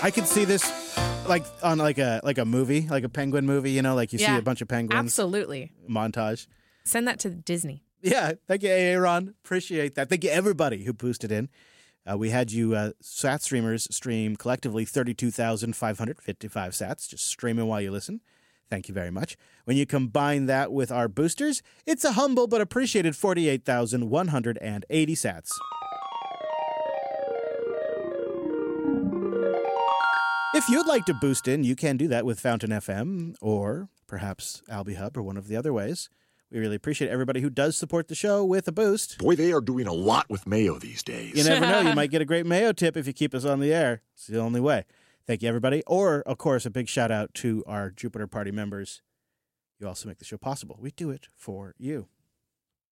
I could see this like on like a movie, like a penguin movie, you know, like you see a bunch of penguins. Absolutely. Montage. Send that to Disney. Yeah. Thank you, Aaron. Appreciate that. Thank you, everybody who boosted in. We had you sat streamers stream collectively 32,555 sats, just streaming while you listen. Thank you very much. When you combine that with our boosters, it's a humble but appreciated 48,180 sats. If you'd like to boost in, you can do that with Fountain FM or perhaps Albie Hub or one of the other ways. We really appreciate everybody who does support the show with a boost. Boy, they are doing a lot with mayo these days. You never know. You might get a great mayo tip if you keep us on the air. It's the only way. Thank you, everybody. Or, of course, a big shout out to our Jupiter Party members. You also make the show possible. We do it for you.